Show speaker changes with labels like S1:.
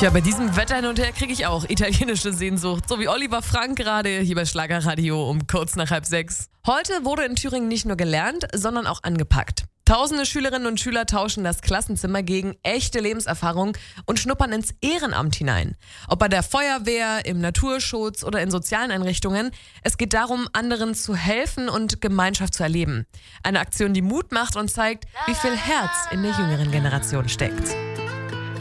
S1: Tja, bei diesem Wetter hin und her kriege ich auch italienische Sehnsucht. So wie Oliver Frank gerade hier bei Schlagerradio um kurz nach 5:30. Heute wurde in Thüringen nicht nur gelernt, sondern auch angepackt. Tausende Schülerinnen und Schüler tauschen das Klassenzimmer gegen echte Lebenserfahrung und schnuppern ins Ehrenamt hinein. Ob bei der Feuerwehr, im Naturschutz oder in sozialen Einrichtungen. Es geht darum, anderen zu helfen und Gemeinschaft zu erleben. Eine Aktion, die Mut macht und zeigt, wie viel Herz in der jüngeren Generation steckt.